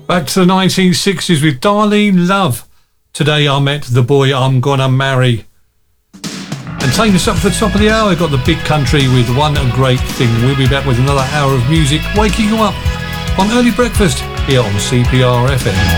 Back to the 1960s with Darlene Love. Today I met the boy I'm gonna marry. And taking us up to the top of the hour, got the Big Country with One Great Thing. We'll be back with another hour of music, waking you up on Early Breakfast here on CPR FM.